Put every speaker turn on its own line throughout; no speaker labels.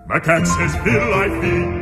Ma cat says, will I feed?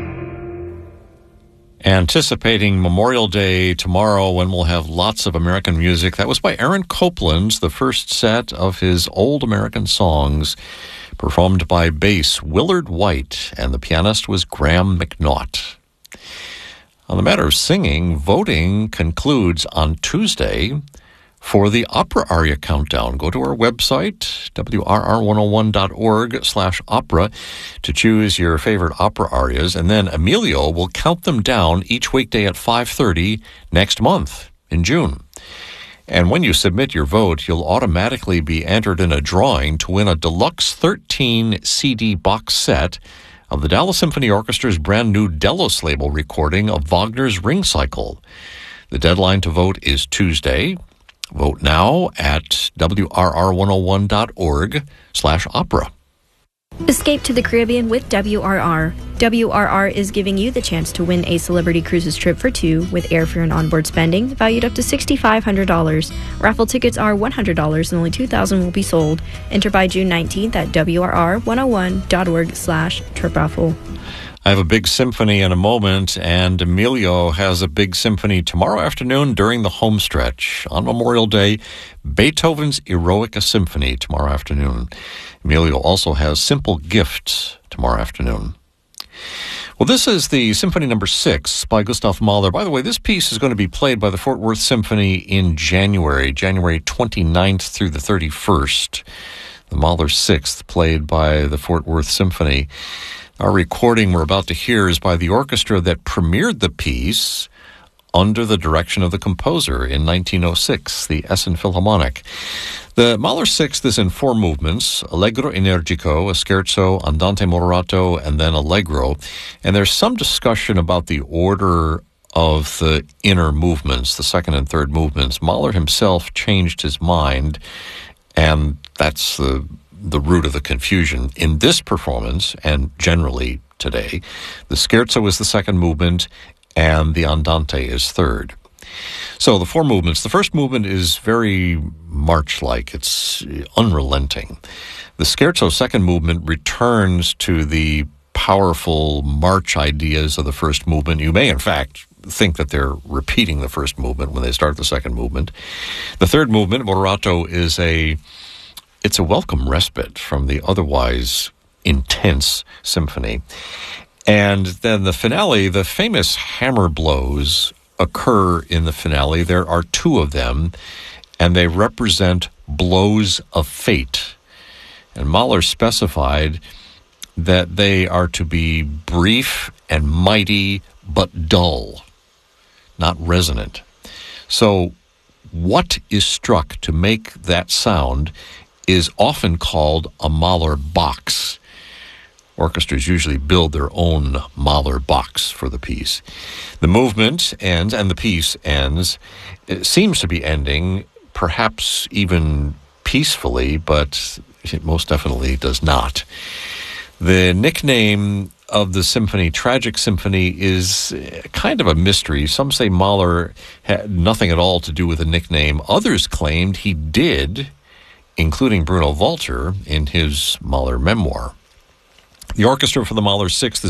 Anticipating Memorial Day tomorrow when we'll have lots of American music. That was by Aaron Copland, the first set of his old American songs, performed by bass Willard White, and the pianist was Graham McNaught. On the matter of singing, voting concludes on Tuesday for the Opera Aria Countdown. Go to our website, wrr101.org/opera, to choose your favorite opera arias, and then Emilio will count them down each weekday at 5:30 next month in June. And when you submit your vote, you'll automatically be entered in a drawing to win a deluxe 13 CD box set of the Dallas Symphony Orchestra's brand new Delos label recording of Wagner's Ring Cycle. The deadline to vote is Tuesday. Vote now at wrr101.org/opera.
Escape to the Caribbean with WRR. WRR is giving you the chance to win a Celebrity Cruises trip for two with airfare and onboard spending valued up to $6,500. Raffle tickets are $100 and only 2,000 will be sold. Enter by June 19th at wrr101.org/trip raffle.
I have a big symphony in a moment, and Emilio has a big symphony tomorrow afternoon during the home stretch. On Memorial Day, Beethoven's Eroica Symphony tomorrow afternoon. Emilio also has Simple Gifts tomorrow afternoon. Well, this is the Symphony No. 6 by Gustav Mahler. By the way, this piece is going to be played by the Fort Worth Symphony in January 29th through the 31st. The Mahler 6th, played by the Fort Worth Symphony. Our recording we're about to hear is by the orchestra that premiered the piece under the direction of the composer in 1906, the Essen Philharmonic. The Mahler Sixth is in four movements: Allegro Energico, a scherzo, Andante Moderato, and then Allegro. And there's some discussion about the order of the inner movements, the second and third movements. Mahler himself changed his mind, and that's the root of the confusion. In this performance, and generally today, the scherzo is the second movement, and the Andante is third. So the four movements. The first movement is very march-like. It's unrelenting. The scherzo second movement returns to the powerful march ideas of the first movement. You may, in fact, think that they're repeating the first movement when they start the second movement. The third movement, Moderato, it's a welcome respite from the otherwise intense symphony. And then the finale, the famous hammer blows occur in the finale. There are two of them, and they represent blows of fate. And Mahler specified that they are to be brief and mighty, but dull, not resonant. So what is struck to make that sound is often called a Mahler box. Orchestras usually build their own Mahler box for the piece. The movement ends, and the piece ends. It seems to be ending, perhaps even peacefully, but it most definitely does not. The nickname of the symphony, Tragic Symphony, is kind of a mystery. Some say Mahler had nothing at all to do with the nickname. Others claimed he did, including Bruno Walter in his Mahler memoir. The orchestra for the Mahler Sixth is